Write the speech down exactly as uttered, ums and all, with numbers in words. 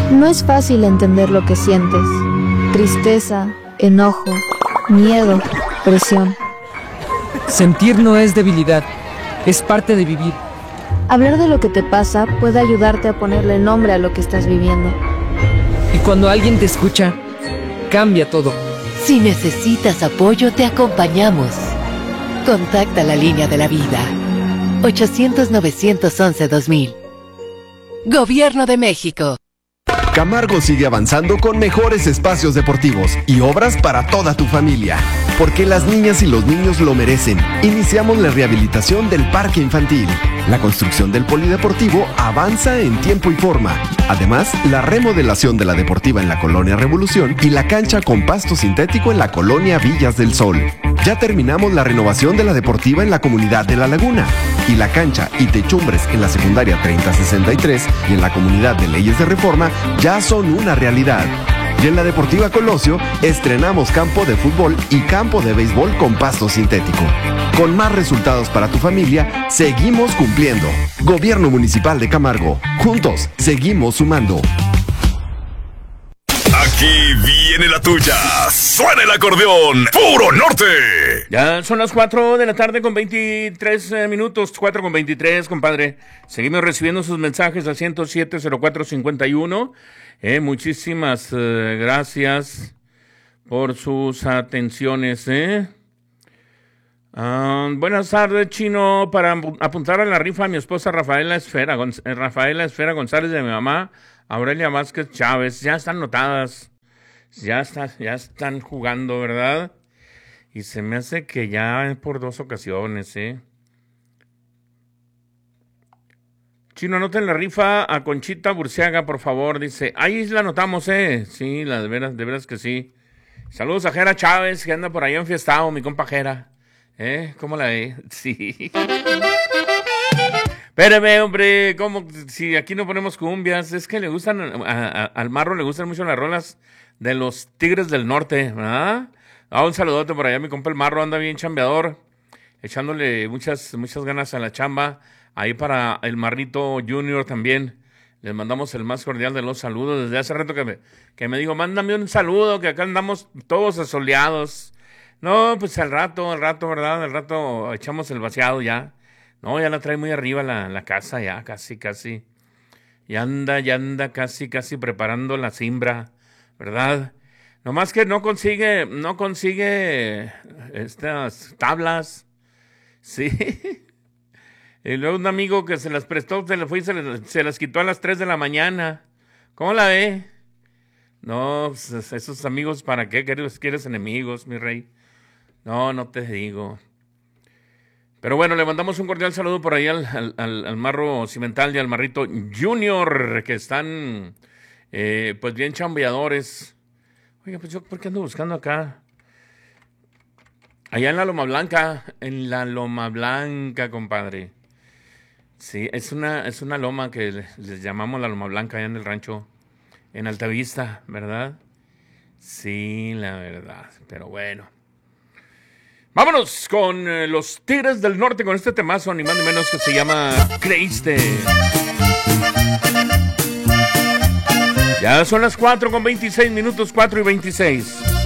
No es fácil entender lo que sientes. Tristeza, enojo, miedo, presión. Sentir no es debilidad, es parte de vivir. Hablar de lo que te pasa puede ayudarte a ponerle nombre a lo que estás viviendo. Y cuando alguien te escucha, cambia todo. Si necesitas apoyo, te acompañamos. Contacta la línea de la vida. ochocientos, novecientos once, dos mil. Gobierno de México. Camargo sigue avanzando con mejores espacios deportivos y obras para toda tu familia. Porque las niñas y los niños lo merecen. Iniciamos la rehabilitación del parque infantil. La construcción del polideportivo avanza en tiempo y forma. Además, la remodelación de la deportiva en la Colonia Revolución y la cancha con pasto sintético en la Colonia Villas del Sol. Ya terminamos la renovación de la deportiva en la comunidad de La Laguna. Y la cancha y techumbres en la secundaria treinta sesenta y tres y en la comunidad de Leyes de Reforma ya son una realidad. Y en la Deportiva Colosio estrenamos campo de fútbol y campo de béisbol con pasto sintético. Con más resultados para tu familia, seguimos cumpliendo. Gobierno Municipal de Camargo. Juntos, seguimos sumando. Aquí viene la tuya. Suena el acordeón. ¡Puro norte! Ya son las cuatro de la tarde con veintitrés eh, minutos. cuatro con veintitrés, compadre. Seguimos recibiendo sus mensajes al ciento siete, cero cuatro cincuenta y uno. Eh, muchísimas eh, gracias por sus atenciones, ¿eh? Uh, buenas tardes, Chino. Para apuntar a la rifa a mi esposa Rafaela Esfera, Gonz- Rafaela Esfera González, de mi mamá Aurelia Vázquez Chávez. Ya están notadas. Ya, está, ya están jugando, ¿verdad? Y se me hace que ya por dos ocasiones, ¿eh? Chino, anoten la rifa a Conchita Burciaga, por favor. Dice, ahí la anotamos, ¿eh? Sí, la de veras, de veras que sí. Saludos a Jera Chávez, que anda por ahí enfiestado, mi compa Jera. ¿Eh? ¿Cómo la ve? Sí. Espérame, hombre, ¿cómo? Si aquí no ponemos cumbias, es que le gustan, a, a, al Marro le gustan mucho las rolas de los Tigres del Norte, ¿verdad? Ah, un saludote por allá, mi compa el Marro anda bien chambeador, echándole muchas, muchas ganas a la chamba. Ahí para el Marrito Junior también, les mandamos el más cordial de los saludos. Desde hace rato que me, que me dijo, mándame un saludo, que acá andamos todos asoleados. No, pues al rato, al rato, ¿verdad? Al rato echamos el vaciado ya. No, ya la trae muy arriba la, la casa, ya casi, casi. Ya anda, ya anda casi, casi preparando la siembra, ¿verdad? Nomás que no consigue, no consigue estas tablas. Sí. Y luego un amigo que se las prestó, se las fue y se las, se las quitó a las tres de la mañana. ¿Cómo la ve? No, pues esos amigos, ¿para qué quieres, quieres enemigos, mi rey? No, no te digo. Pero bueno, le mandamos un cordial saludo por ahí al, al, al, al Marro Cimental y al Marrito Junior, que están eh, pues bien chambeadores. Oiga, pues yo, ¿por qué ando buscando acá? Allá en la Loma Blanca, en la Loma Blanca, compadre. Sí, es una, es una loma que les, les llamamos la Loma Blanca allá en el rancho, en Altavista, ¿verdad? Sí, la verdad, pero bueno. Vámonos con eh, los Tigres del Norte con este temazo, ni más ni menos, que se llama Creíste. Ya son las cuatro con veintiséis minutos, cuatro y veintiséis.